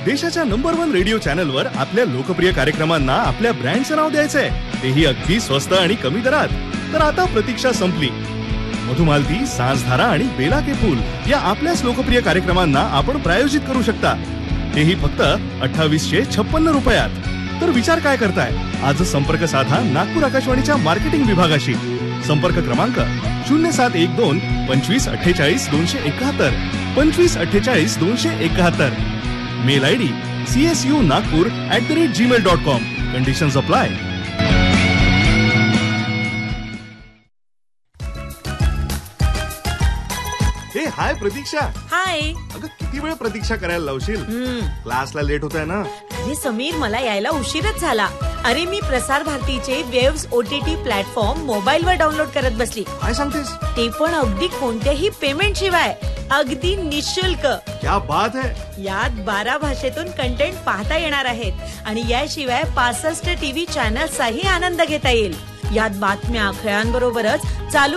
देशाच्या number 1 radio चॅनलवर आपल्या लोकप्रिय कार्यक्रमांना आपल्या ब्रँडचं नाव द्यायचंय, तेही अगदी स्वस्त आणि कमी दरात. तर आता प्रतीक्षा संपली. मधुमालती, सांझधारा आणि बेला के फूल या आपल्याच लोकप्रिय कार्यक्रमांना आपण प्रायोजित करू शकता, तेही फक्त 2856 रुपयात. तर विचार काय करताय, आजच संपर्क साधा नागपूर आकाशवाणीच्या मार्केटिंग विभागाशी. संपर्क क्रमांक 0712 2548 271 2548 271. Mail ID csunagpur@gmail.com. Conditions apply. हे हाय प्रतीक्षा. हाय. अगं किती वेळ प्रतीक्षा करायला लावशील? क्लासला लेट होत आहे ना. अरे समीर, मला यायला उशीरच झाला. अरे मी प्रसार भारतीचे वेव्स OTT प्लॅटफॉर्म मोबाईलवर डाउनलोड करत बसली. काय सांगतेस? ते पण अगदी कोणत्याही पेमेंट शिवाय, अगदी निशुल्क. क्या बात है. यात 12 भाषेतून कंटेंट पाहता येणार आहेत आणि याशिवाय 65 टीव्ही चॅनल्सचाही आनंद घेता येईल. यात बातम्या, खेळांबरोबरच चालू